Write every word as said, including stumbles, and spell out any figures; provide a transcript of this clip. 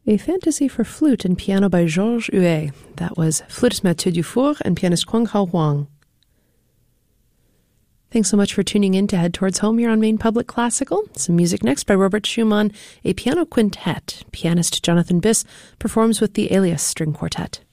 A Fantasy for Flute and Piano by Georges Huet. That was flutist Mathieu Dufour and pianist Kwang Hao Huang. Thanks so much for tuning in to Head Towards Home here on Maine Public Classical. Some music next by Robert Schumann, a piano quintet. Pianist Jonathan Biss performs with the Alias String Quartet.